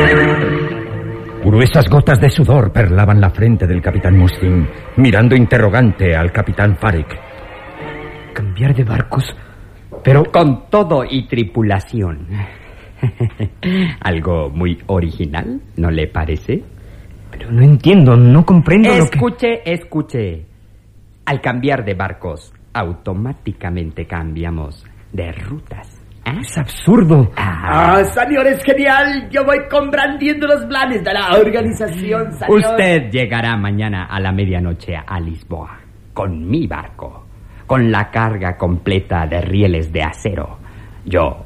Gruesas gotas de sudor perlaban la frente del capitán Mustin, mirando interrogante al capitán Farek. ¿Cambiar de barcos? Pero... Con todo y tripulación. Algo muy original, ¿no le parece? Pero no entiendo, no comprendo Escuche. Al cambiar de barcos, automáticamente cambiamos de rutas. Es absurdo. Señor, es genial. Yo voy comprendiendo los planes de la organización, señor. Usted llegará mañana a la medianoche a Lisboa con mi barco, con la carga completa de rieles de acero. Yo